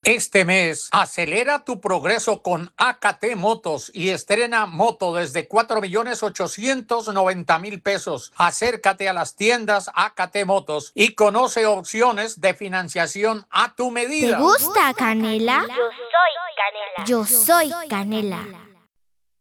Este mes, acelera tu progreso con AKT Motos y estrena moto desde 4.890.000 pesos. Acércate a las tiendas AKT Motos y conoce opciones de financiación a tu medida. ¿Te gusta, Canela? Yo soy Canela. Yo soy Canela.